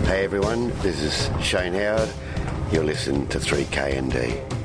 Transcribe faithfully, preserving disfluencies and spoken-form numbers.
Hey everyone, this is Shane Howard. You're listening to three K N D.